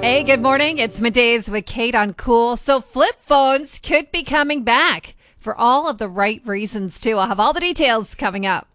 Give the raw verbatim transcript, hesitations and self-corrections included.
Hey, good morning. It's Middays with Kate on Cool. So flip phones could be coming back for all of the right reasons, too. I'll have all the details coming up.